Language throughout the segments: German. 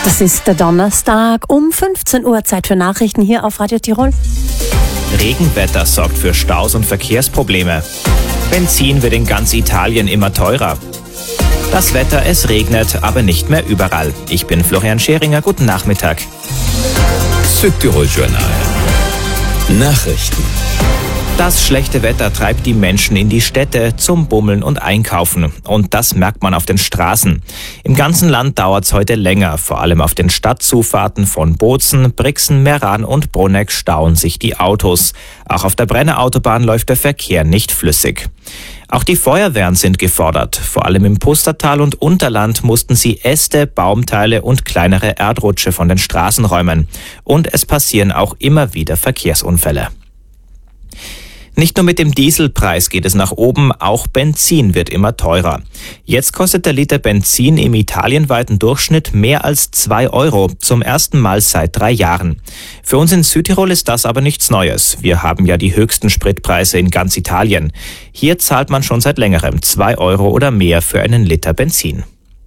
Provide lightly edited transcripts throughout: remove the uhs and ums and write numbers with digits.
Es ist der Donnerstag um 15 Uhr, Zeit für Nachrichten hier auf Radio Tirol. Regenwetter sorgt für Staus und Verkehrsprobleme. Benzin wird in ganz Italien immer teurer. Das Wetter, es regnet, aber nicht mehr überall. Ich bin Florian Scheringer, guten Nachmittag. Südtirol Journal. Nachrichten. Das schlechte Wetter treibt die Menschen in die Städte zum Bummeln und Einkaufen. Und das merkt man auf den Straßen. Im ganzen Land dauert es heute länger. Vor allem auf den Stadtzufahrten von Bozen, Brixen, Meran und Bruneck stauen sich die Autos. Auch auf der Brenner Autobahn läuft der Verkehr nicht flüssig. Auch die Feuerwehren sind gefordert. Vor allem im Pustertal und Unterland mussten sie Äste, Baumteile und kleinere Erdrutsche von den Straßen räumen. Und es passieren auch immer wieder Verkehrsunfälle. Nicht nur mit dem Dieselpreis geht es nach oben, auch Benzin wird immer teurer. Jetzt kostet der Liter Benzin im italienweiten Durchschnitt mehr als 2 Euro, zum ersten Mal seit 3 Jahren. Für uns in Südtirol ist das aber nichts Neues. Wir haben ja die höchsten Spritpreise in ganz Italien. Hier zahlt man schon seit längerem 2 Euro oder mehr für einen Liter Benzin.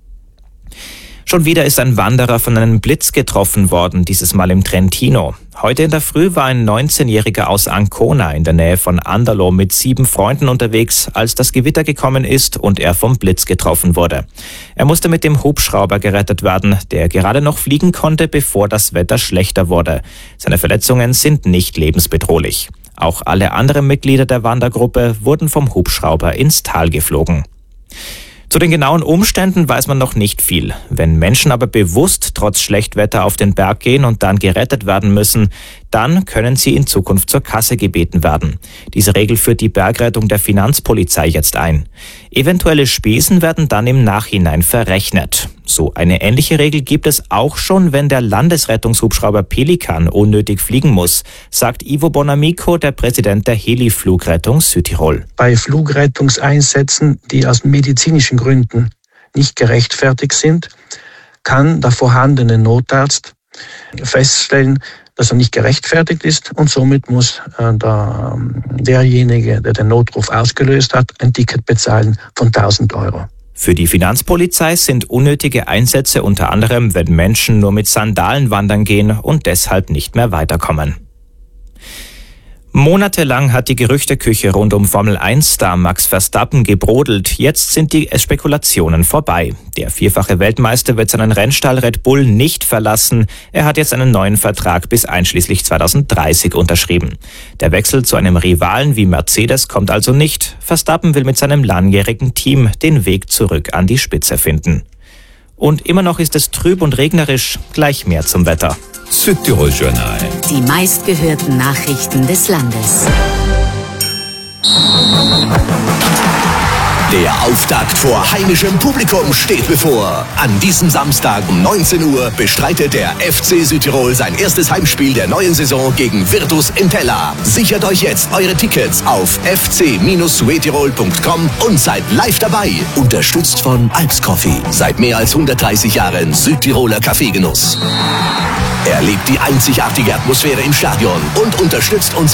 Schon wieder ist ein Wanderer von einem Blitz getroffen worden, dieses Mal im Trentino. Heute in der Früh war ein 19-Jähriger aus Ancona in der Nähe von Anderlo mit 7 Freunden unterwegs, als das Gewitter gekommen ist und er vom Blitz getroffen wurde. Er musste mit dem Hubschrauber gerettet werden, der gerade noch fliegen konnte, bevor das Wetter schlechter wurde. Seine Verletzungen sind nicht lebensbedrohlich. Auch alle anderen Mitglieder der Wandergruppe wurden vom Hubschrauber ins Tal geflogen. Zu den genauen Umständen weiß man noch nicht viel. Wenn Menschen aber bewusst trotz Schlechtwetter auf den Berg gehen und dann gerettet werden müssen, dann können sie in Zukunft zur Kasse gebeten werden. Diese Regel führt die Bergrettung der Finanzpolizei jetzt ein. Eventuelle Spesen werden dann im Nachhinein verrechnet. So eine ähnliche Regel gibt es auch schon, wenn der Landesrettungshubschrauber Pelikan unnötig fliegen muss, sagt Ivo Bonamico, der Präsident der Heli-Flugrettung Südtirol. Bei Flugrettungseinsätzen, die aus medizinischen Gründen nicht gerechtfertigt sind, kann der vorhandene Notarzt feststellen, dass er nicht gerechtfertigt ist und somit muss derjenige, der den Notruf ausgelöst hat, ein Ticket bezahlen von 1.000 Euro. Für die Finanzpolizei sind unnötige Einsätze unter anderem, wenn Menschen nur mit Sandalen wandern gehen und deshalb nicht mehr weiterkommen. Monatelang hat die Gerüchteküche rund um Formel-1-Star Max Verstappen gebrodelt. Jetzt sind die Spekulationen vorbei. Der 4-fache Weltmeister wird seinen Rennstall Red Bull nicht verlassen. Er hat jetzt einen neuen Vertrag bis einschließlich 2030 unterschrieben. Der Wechsel zu einem Rivalen wie Mercedes kommt also nicht. Verstappen will mit seinem langjährigen Team den Weg zurück an die Spitze finden. Und immer noch ist es trüb und regnerisch. Gleich mehr zum Wetter. Südtirol Journal. Die meistgehörten Nachrichten des Landes. Der Auftakt vor heimischem Publikum steht bevor. An diesem Samstag um 19 Uhr bestreitet der FC Südtirol sein erstes Heimspiel der neuen Saison gegen Virtus Entella. Sichert euch jetzt eure Tickets auf fc-suetirol.com und seid live dabei. Unterstützt von Alps Coffee. Seit mehr als 130 Jahren Südtiroler Kaffeegenuss. Erlebt die einzigartige Atmosphäre im Stadion und unterstützt uns